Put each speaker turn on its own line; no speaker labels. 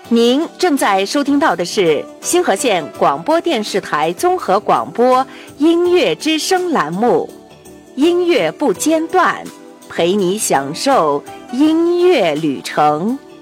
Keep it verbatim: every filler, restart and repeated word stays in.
您正在收听到的是新河县广播电视台综合广播音乐之声栏目，音乐不间断，陪你享受音乐旅程。